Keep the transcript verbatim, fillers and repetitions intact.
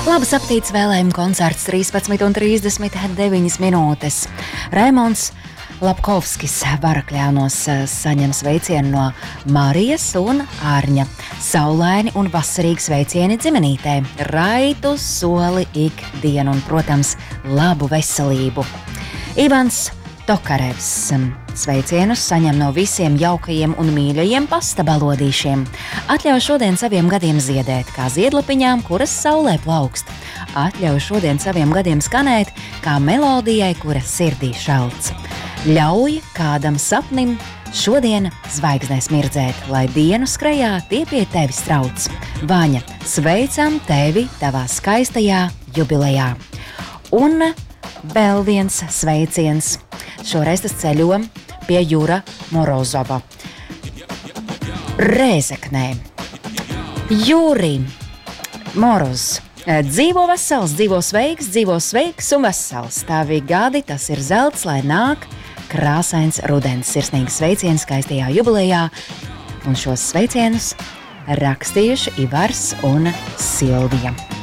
Labas aptīts vēlējumu koncerts trīspadsmit un trīsdesmit deviņas minūtes. Raimonds Lapkovskis Barakļānos saņem sveicienu no Marijas un Ārņa. Saulaini un vasarīgi sveicieni dzimenītē. Raitu soli ikdienu un, protams, labu veselību. Ivans Tokarevs sveicienus saņem no visiem jaukajiem un mīļajiem pasta balodīšiem. Atļauj šodien saviem gadiem ziedēt, kā ziedlapiņām, kuras saulē plaukst. Atļauj šodien saviem gadiem skanēt, kā melodijai, kura sirdī šalts. Ļauj kādam sapnim šodien zvaigznēs mirdzēt, lai dienu skrejā tie pie tevis trauc. Vaņa, sveicam tevi tavā skaistajā jubilejā. Un vēl viens sveiciens. Šoreiz tas ceļo pie Jura Morozova. Rēzeknē. Juri Moroz. Dzīvo vesels, dzīvo sveiks, dzīvo sveiks un vesels. Tavi gadi, tas ir zelts, lai nāk krāsains rudens. Sirsnīgi sveiciens skaistajā jubilejā. Un šos sveicienus rakstījuši Ivars un Silvija.